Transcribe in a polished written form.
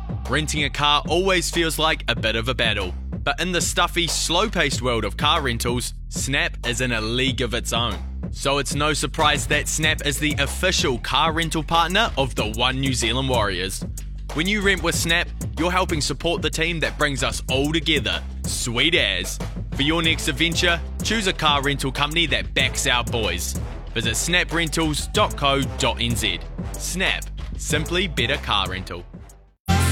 Renting a car always feels like a bit of a battle, but in the stuffy, slow-paced world of car rentals, Snap is in a league of its own. So it's no surprise that Snap is the official car rental partner of the One New Zealand Warriors. When you rent with Snap, you're helping support the team that brings us all together. Sweet as. For your next adventure, choose a car rental company that backs our boys. Visit snaprentals.co.nz. Snap. Simply better car rental.